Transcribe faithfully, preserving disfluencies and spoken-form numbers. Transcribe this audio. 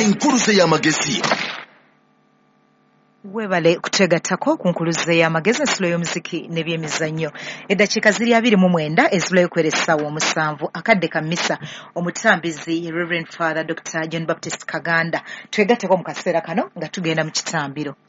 enkuluze y'amagezi. Webale kutegatako ku nkuluze y'amagezi ensulo y'omuziki n'ebyemizannyo. Eddakiika ziri abiri mu mwenda ezulayo kweressaawa omusanvu akadde ka mmisa omutambizi Reverend Father Doctor John Baptist Kaganda. Twegatteko mu kaseera kano nga tugenda mu kitambiro.